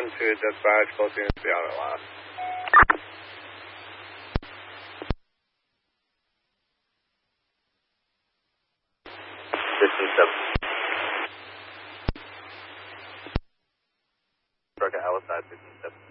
to dispatch, closing to the outer last. Distance 7. Truck at Alice side, distance 7.